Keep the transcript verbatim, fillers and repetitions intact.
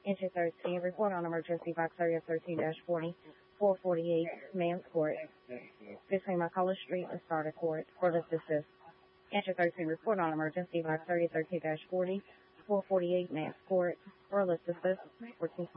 Entry thirteen, report on emergency box area thirteen forty, four forty-eight, Mans Court, between McCullough Street and Starter Court, Court of Assist. Entry thirteen, report on emergency box area thirteen forty, four forty-eight, Mans Court, Court of Assist, fourteen